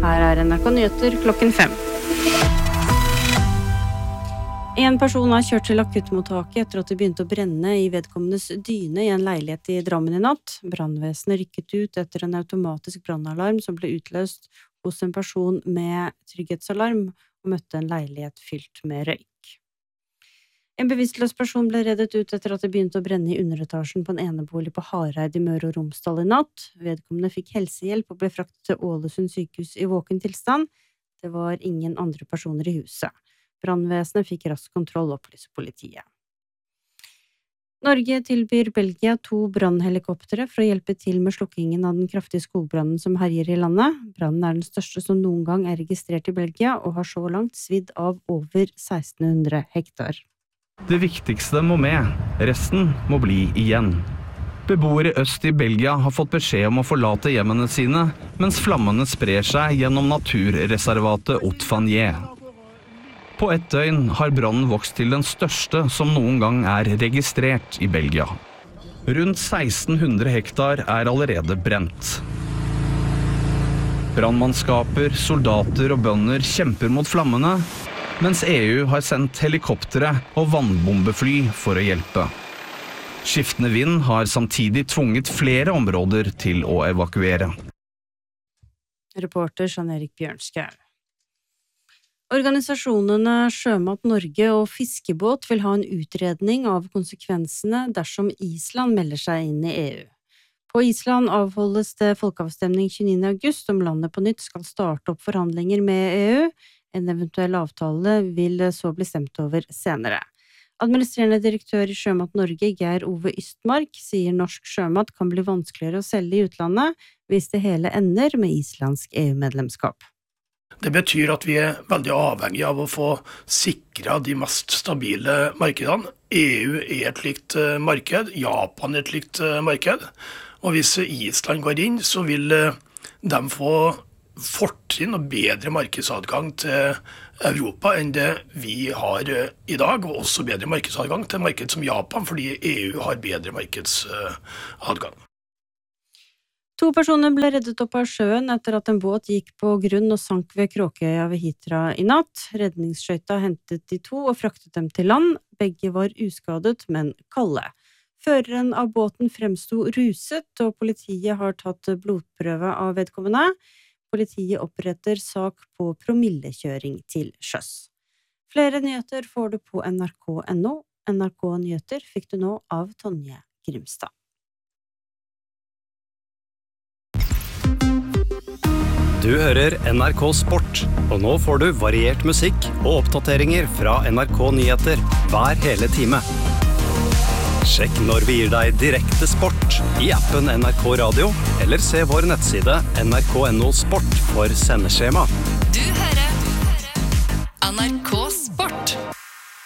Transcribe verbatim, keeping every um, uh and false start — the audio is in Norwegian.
Her er N R K Nyheter klokken fem. En person har kjørt til akuttmottaket etter at det begynte å brenne i vedkommendes dyne i en leilighet i Drammen i natt. Brannvesenet rykket ut etter en automatisk brannalarm som ble utløst hos en person med trygghetsalarm og møtte en leilighet fylt med røyk. En bevisstløs person ble reddet ut etter at det begynte å brenne i underetasjen på en enebolig på Hareid i Møre og Romsdal i natt. Vedkommende fikk helsehjelp og ble fraktet til Ålesund sykehus i våken tilstand. Det var ingen andre personer i huset. Brannvesenet fikk rask kontroll, opplyser politiet. Norge tilbyr Belgia to brannhelikoptere for å hjelpe til med slukkingen av den kraftige skogbrannen som herjer i landet. Brannen er den største som noen gang er registrert i Belgia, og har så langt svidd av over seksten hundre hektar. Det viktigste må med, resten må bli igjen. Beboere øst i Belgia har fått beskjed om å forlate hjemmene sine, mens flammene sprer seg gjennom naturreservatet Haute-Fagnes. På ett døgn har brannen vokst til den største som noen gang er registrert i Belgia. Rundt seksten hundre hektar er allerede brent. Brannmannskaper, soldater og bønder kjemper mot flammene, mens E U har sendt helikoptere og vannbombefly for å hjelpe. Skiftende vind har samtidig tvunget flere områder til å evakuere. Reporter Jean-Erik Bjørnskau. Organisasjonene Sjømat Norge og Fiskebåt vil ha en utredning av konsekvensene dersom Island melder seg inn i E U. På Island avholdes det folkeavstemning tjueniende august om landet på nytt skal starte opp forhandlinger med E U. En eventuell avtale vil så bli stemt over senere. Administrerende direktør i Sjømat Norge, Geir Ove Ystmark, sier norsk sjømat kan bli vanskeligere å selge i utlandet hvis det hele ender med islandsk E U-medlemskap. Det betyr at vi er veldig avhengige av å få sikret de mest stabile markedene. E U er et likt marked, Japan er et likt marked. Og hvis Island går inn, så vil de få fortrinn og bedre markedsadgang til Europa enn det vi har i dag, og også bedre markedsadgang til marked som Japan, fordi E U har bedre markedsadgang. To personer ble reddet opp av sjøen etter at en båt gikk på grunn og sank ved Kråkøya ved Hitra i natt. Redningsskøyta hentet de to og fraktet dem til land. Begge var uskadet, men kalde. Føreren av båten fremsto ruset, og politiet har tatt blodprøve av vedkommende. Politiet oppretter sak på promillekjøring til sjøs. Flere nyheter får du på N R K punktum N O. N R K Nyheter fikk du nå av Tonje Grimstad. Du hører N R K Sport, og nå får du variert musikk og oppdateringer fra N R K Nyheter hver hele time. Sjekk når vi gir deg direkte sport i appen N R K Radio, eller se vår nettside N R K punktum N O Sport for sendeskjema. Du hører N R K